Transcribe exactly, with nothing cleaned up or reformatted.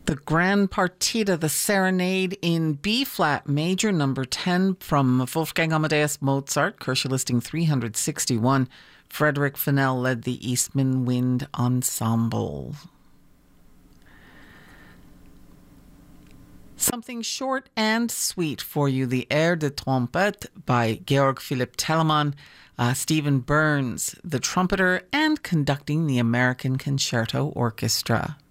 The Grand Partita, the Serenade in B flat major, number ten, from Wolfgang Amadeus Mozart, Korsche listing three hundred sixty-one. Frederick Fennell led the Eastman Wind Ensemble. Something short and sweet for you, the Air de Trompette by Georg Philipp Telemann. Uh, Stephen Burns, the trumpeter and conducting the American Concerto Orchestra.